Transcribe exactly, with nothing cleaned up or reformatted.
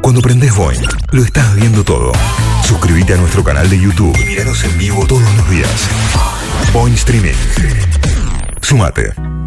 Cuando prendés Boing, lo estás viendo todo. Suscríbete a nuestro canal de YouTube y míranos en vivo todos los días. Boing Streaming. Sumate.